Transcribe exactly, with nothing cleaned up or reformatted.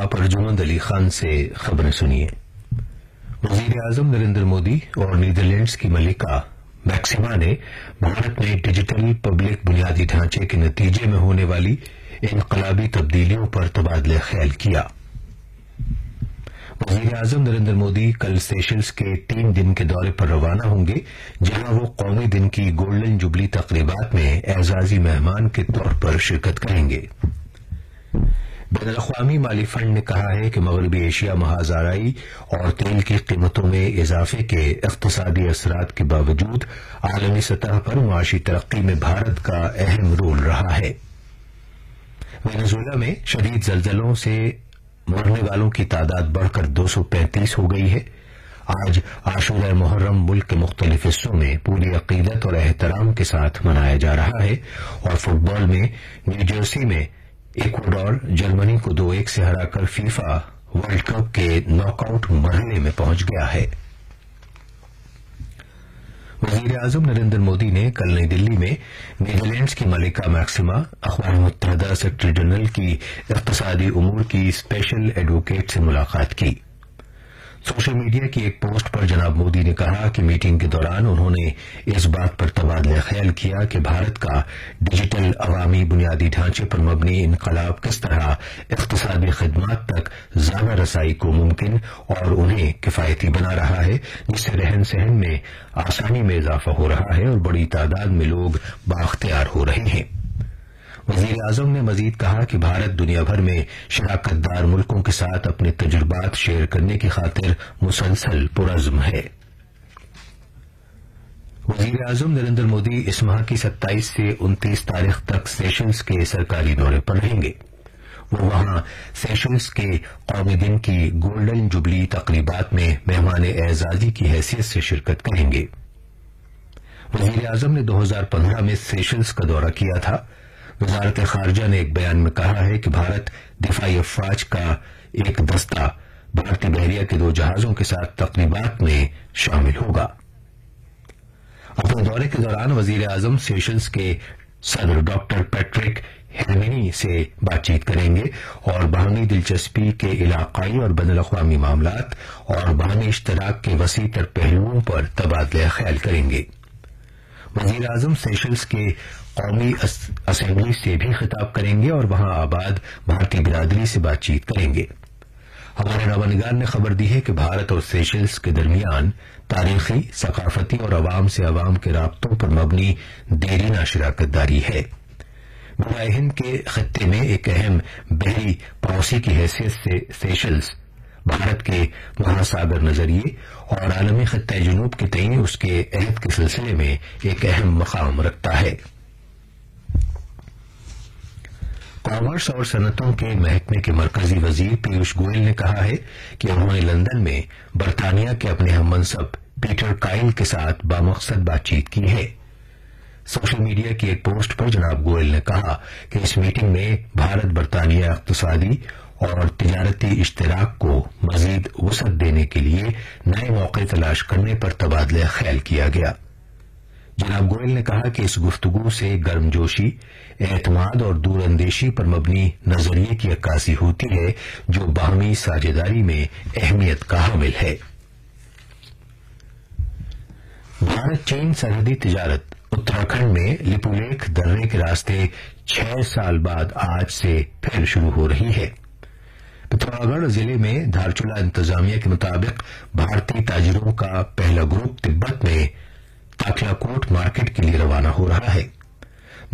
आप अर्जुमंद अली खान से खबरें सुनिए। वजीर आजम नरेंद्र मोदी और नीदरलैंड्स की मलिका मैक्सिमा ने भारत में डिजिटल पब्लिक बुनियादी ढांचे के नतीजे में होने वाली इनकलाबी तब्दीलियों पर तबादला ख्याल किया। वजीर आजम नरेंद्र मोदी कल सेशल्स के तीन दिन के दौरे पर रवाना होंगे, जहां वो कौमी दिन की गोल्डन जुबली तकरीबात में एजाजी मेहमान के तौर पर शिरकत करेंगे। बैनुल-अक़वामी माली फंड ने कहा है कि मगरबी एशिया महाज़ाराई और तेल की कीमतों में इजाफे के इक़्तिसादी असरात के बावजूद आलमी सतह पर मुआशी तरक्की में भारत का अहम रोल रहा है। वेनेजुएला में शदीद जलजलों से मरने वालों की तादाद बढ़कर दो सौ पैंतीस हो गई है। आज आशूरा मुहर्रम मुल्क के मुख्तलिफ हिस्सों में पूरी अकीदत और एहतराम के साथ मनाया जा रहा है और फुटबॉल में न्यूजर्सी में इक्वाडोर जर्मनी को दो एक से हराकर फीफा वर्ल्ड कप के नॉकआउट मरहले में पहुंच गया है। वजीर आजम नरेंद्र मोदी ने कल नई दिल्ली में नीदरलैंड्स की मलिका मैक्सिमा, अक़वाम मुत्तहिदा सेक्रेटरी जनरल की इक़्तिसादी उमूर की स्पेशल एडवोकेट से मुलाकात की। सोशल मीडिया की एक पोस्ट पर जनाब मोदी ने कहा कि मीटिंग के दौरान उन्होंने इस बात पर तबादला ख्याल किया कि भारत का डिजिटल अवामी बुनियादी ढांचे पर मबनी इनकलाब किस तरह इक़्तिसादी खिदमात तक ज़्यादा रसाई को मुमकिन और उन्हें किफायती बना रहा है, जिससे रहन सहन में आसानी में इजाफा हो रहा है और बड़ी तादाद में लोग बाख्तियार हो रहे हैं। वजीर आजम ने मजीद कहा कि भारत दुनिया भर में शराकतदार मुल्कों के साथ अपने तजुर्बात शेयर करने की खातिर मुसलसल पुरज़्म है। वजीर आजम नरेंद्र मोदी इस माह की सत्ताईस से उनतीस तारीख तक सेशल्स के सरकारी दौरे पर रहेंगे। वो वहां सेशल्स के कौमी दिन की गोल्डन जुबली तकरीबात में मेहमान एजाजी की हैसियत से शिरकत करेंगे। वजीर आजम ने दो हजार पंद्रह में सेशल्स का दौरा किया था। वजारत खारजा ने एक बयान में कहा है कि भारत दिफाई अफवाज का एक दस्ता भारतीय बहरिया के दो जहाजों के साथ तकरीबात में शामिल होगा। अपने दौरे के दौरान वजीर आजम सेशल्स के सदर डॉक्टर पैट्रिक हेरमिनी से बातचीत करेंगे और बाहमी दिलचस्पी के इलाकाई और बैनुल-अक़वामी मामलात और बाहमी इश्तराक के वसी तर पहलुओं पर तबादला ख्याल करेंगे। वजीर आजम सेशल्स के कौमी असेंबली से भी खिताब करेंगे और वहां आबाद भारतीय बिरादरी से बातचीत करेंगे। हमारे नवानिगार ने खबर दी है कि भारत और सेशल्स के दरमियान तारीखी, सकाफती और अवाम से अवाम के राब्तों पर मबनी देरीना शराकतदारी है। बराए हिंद के खत्ते में एक अहम बहरी पड़ोसी की हैसियत से सेशल्स भारत के महासागर नजरिए और आलमी खत्ता जुनूब के तईन उसके अहद के सिलसिले में एक अहम मकाम रखता है। कॉमर्स और सनतों के महकमे के मरकजी वजीर पीयूष गोयल ने कहा है कि उन्होंने लंदन में बरतानिया के अपने हम मनसब पीटर काइल के साथ बामकसद बातचीत की है। सोशल मीडिया की एक पोस्ट पर जनाब गोयल ने कहा कि इस मीटिंग में भारत बरतानिया इक़्तिसादी और तिजारती इश्तराक को मजीद वसअत देने के लिए नए मौके तलाश करने पर तबादला ख्याल किया गया। जनाब गोयल ने कहा कि इस गुफ्तगू से गर्मजोशी, एतमाद और दूरअंदेशी पर मबनी नजरिए की अक्कासी होती है, जो बाहमी साझेदारी में अहमियत का हामिल है। भारत चीन सरहदी तिजारत उत्तराखंड में लिपुलेख दर्रे के रास्ते छह साल बाद आज से फिर शुरू हो रही है। पिथौरागढ़ जिले में धारचूला इंतजामिया के मुताबिक भारतीय ताजिरों का पहला ग्रुप तिब्बत में ताकलाकोट मार्केट के लिए रवाना हो रहा है।